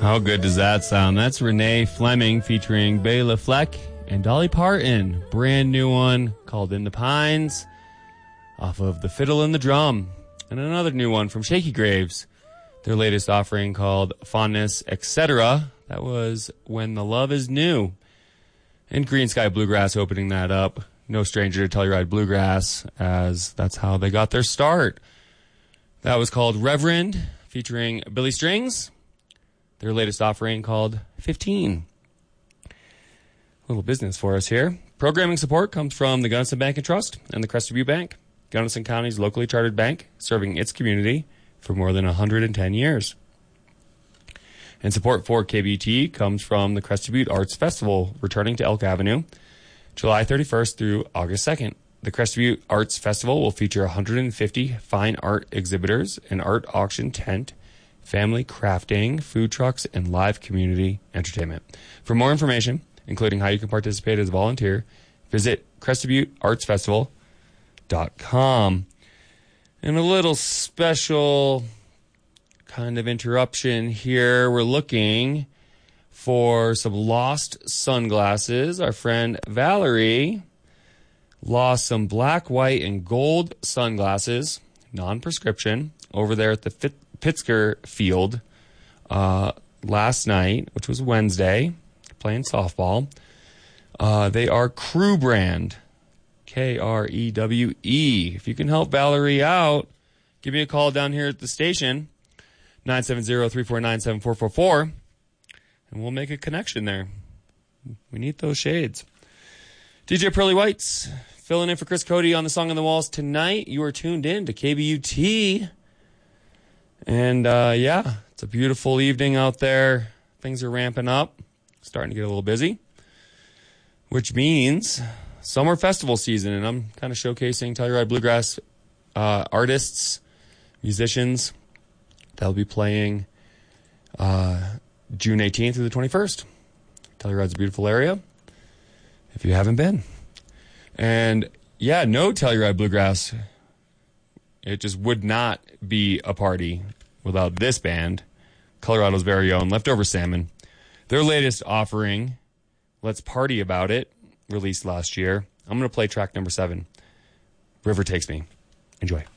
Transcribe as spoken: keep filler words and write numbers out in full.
How good does that sound? That's Renee Fleming featuring Bela Fleck and Dolly Parton. Brand new one called In the Pines off of The Fiddle and the Drum. And another new one from Shaky Graves. Their latest offering called Fondness, et cetera. That was When the Love is New. And Green Sky Bluegrass opening that up. No stranger to Telluride Bluegrass, as that's how they got their start. That was called Reverend, featuring Billy Strings. Their latest offering called fifteen. Little business for us here. Programming support comes from the Gunnison Bank and Trust and the Crested Butte Bank, Gunnison County's locally chartered bank, serving its community for more than one hundred ten years. And support for K B T comes from the Crested Butte Arts Festival, returning to Elk Avenue, July thirty-first through August second. The Crested Butte Arts Festival will feature one hundred fifty fine art exhibitors, an art auction tent, family crafting, food trucks, and live community entertainment. For more information, including how you can participate as a volunteer, visit crested butte arts festival dot com. And a little special kind of interruption here. We're looking for some lost sunglasses. Our friend Valerie lost some black, white, and gold sunglasses, non-prescription, over there at the Fit- Pitsker Field uh, last night, which was Wednesday, playing softball. Uh, they are Crew brand, K R E W E. If you can help Valerie out, give me a call down here at the station, nine seven zero, three four nine, seven four four four, and we'll make a connection there. We need those shades. D J Pearly Whites filling in for Chris Cody on the Song on the Walls tonight. You are tuned in to K B U T. And, uh, yeah, it's a beautiful evening out there. Things are ramping up, starting to get a little busy, which means summer festival season. And I'm kind of showcasing Telluride Bluegrass uh, artists, musicians. They'll be playing uh, June eighteenth through the twenty-first. Telluride's a beautiful area if you haven't been. And, yeah, no Telluride Bluegrass. It just would not be a party without this band, Colorado's very own Leftover Salmon. Their latest offering, Let's Party About It, released last year. I'm going to play track number seven, River Takes Me. Enjoy.